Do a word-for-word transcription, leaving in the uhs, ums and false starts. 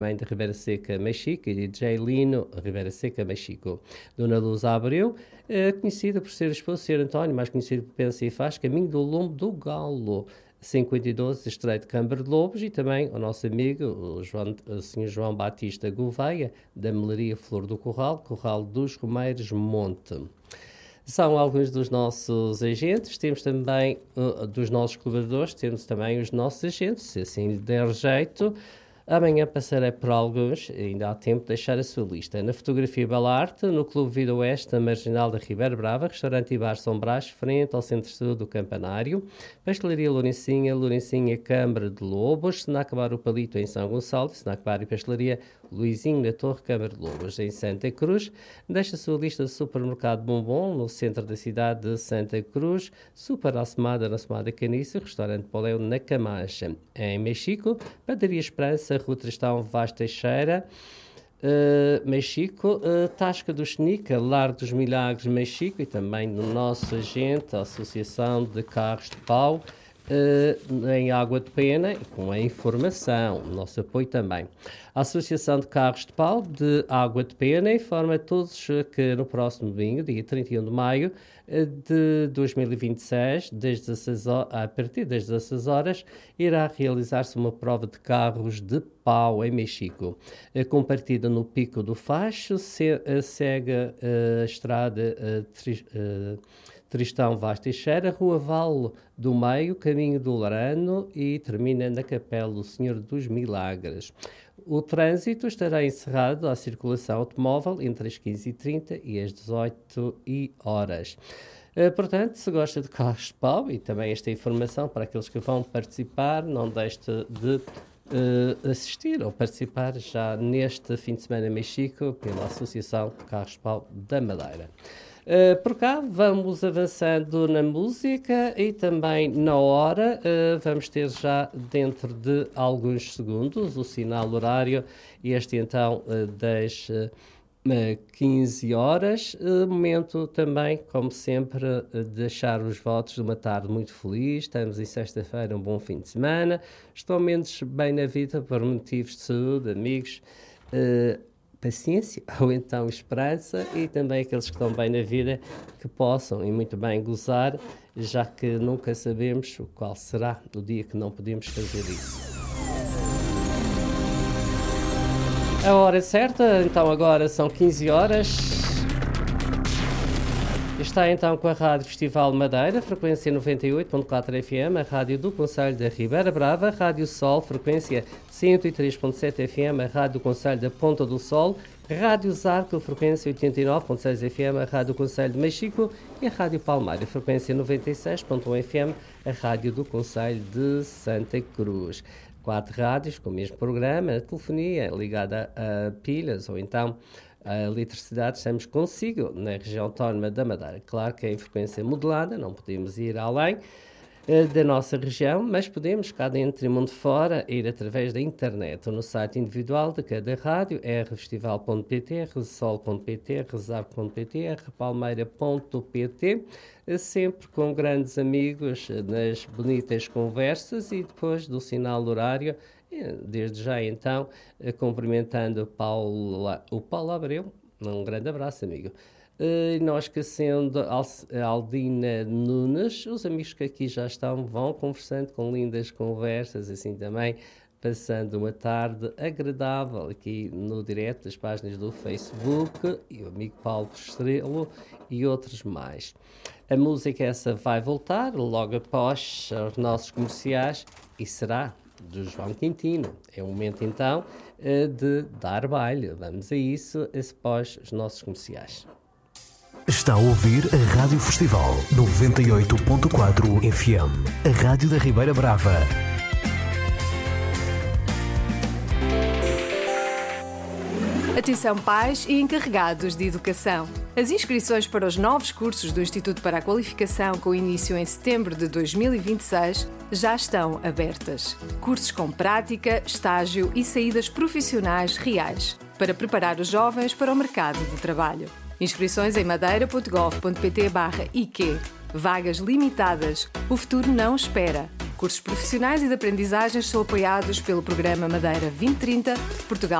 Mãe de Ribeira Seca, Mexico, e D J Lino, Ribeira Seca, Mexico. Dona Luz Abreu, eh, conhecida por ser esposa de Senhor António, mais conhecido por Pensa e Faz, Caminho do Lombo do Galo, cinquenta e doze, Estreito de Câmara de Lobos, e também o nosso amigo, o, João, o senhor João Batista Gouveia, da Melaria Flor do Corral, Corral dos Romeiros Monte. São alguns dos nossos agentes, temos também, uh, dos nossos colaboradores, temos também os nossos agentes, se assim lhe der jeito. Amanhã passarei por alguns, ainda há tempo de deixar a sua lista. Na fotografia Balarte, no Clube Vida Oeste, na Marginal da Ribeira Brava, restaurante e bar São Brás, frente ao Centro de Saúde do Campanário, Pastelaria Lourencinha, Lourencinha Câmara de Lobos, Senac Bar O Palito em São Gonçalo, Senac Bar e Pastelaria Luizinho na Torre Câmara de Lobos, em Santa Cruz. Deixa a sua lista de supermercado Bombom, no centro da cidade de Santa Cruz, Super Assomada na Assomada Caniço, restaurante Poléu na Camacha. Em Mexico, Padaria Esperança, Rua Tristão Vaz Teixeira, uh, Mexico, uh, Tasca do Xenica, Lar dos Milagres, Mexico, e também no nosso agente, a Associação de Carros de Pau, Uh, em Água de Pena, com a informação, nosso apoio também. A Associação de Carros de Pau de Água de Pena informa a todos que no próximo domingo, dia trinta e um de maio de dois mil e vinte e seis, desde dezasseis horas, a partir das dezasseis horas, irá realizar-se uma prova de carros de pau em Mexico, com partida no Pico do Facho, se, segue a estrada a, tri, a, Tristão Vaz Teixeira, Rua Vale do Meio, Caminho do Larano, e termina na Capela do Senhor dos Milagres. O trânsito estará encerrado à circulação automóvel entre as quinze e trinta e as dezoito horas. Uh, portanto, se gosta de carros de pau, e também esta informação para aqueles que vão participar, não deixe de uh, assistir ou participar já neste fim de semana em Mexico pela Associação de Carros de Pau da Madeira. Uh, por cá vamos avançando na música e também na hora. Uh, vamos ter já dentro de alguns segundos o sinal horário, este então uh, das uh, quinze horas. Uh, momento também, como sempre, uh, deixar os votos de uma tarde muito feliz. Estamos em sexta-feira, um bom fim de semana. Estão menos bem na vida por motivos de saúde, amigos, uh, paciência ou então esperança, e também aqueles que estão bem na vida que possam e muito bem gozar, já que nunca sabemos qual será o dia que não podemos fazer isso. A hora certa, então agora são quinze horas. Está então com a Rádio Festival Madeira, frequência noventa e oito ponto quatro F M, a Rádio do Concelho da Ribeira Brava, Rádio Sol, frequência cento e três ponto sete F M, a Rádio do Concelho da Ponta do Sol, Rádio Zarco, frequência oitenta e nove ponto seis F M, a Rádio do Concelho de Mexico, e a Rádio Palmeira, frequência noventa e seis ponto um F M, a Rádio do Concelho de Santa Cruz. Quatro rádios com o mesmo programa, a telefonia ligada a pilhas ou então a eletricidade, estamos consigo na região autónoma da Madeira. Claro que é em frequência modulada, não podemos ir além uh, da nossa região, mas podemos, cá dentro e mundo fora, ir através da internet, ou no site individual de cada rádio, r festival ponto p t, resol ponto p t, resarco ponto p t, r palmeira ponto p t, sempre com grandes amigos nas bonitas conversas, e depois do sinal horário, desde já então, cumprimentando Paulo, o Paulo Abreu, um grande abraço, amigo. E nós esquecendo a Aldina Nunes, os amigos que aqui já estão vão conversando com lindas conversas, assim também, passando uma tarde agradável aqui no direto das páginas do Facebook, e o amigo Paulo Estrelo e outros mais. A música essa vai voltar logo após os nossos comerciais e será do João Quintino. É o momento então de dar baile. Vamos a isso após os nossos comerciais. Está a ouvir a Rádio Festival noventa e oito ponto quatro F M, a Rádio da Ribeira Brava. Atenção pais e encarregados de educação. As inscrições para os novos cursos do Instituto para a Qualificação, com início em setembro de dois mil e vinte e seis, já estão abertas. Cursos com prática, estágio e saídas profissionais reais, para preparar os jovens para o mercado de trabalho. Inscrições em madeira ponto gov ponto pt barra I Q. Vagas limitadas. O futuro não espera. cursos profissionais e de aprendizagens são apoiados pelo Programa Madeira vinte trinta, Portugal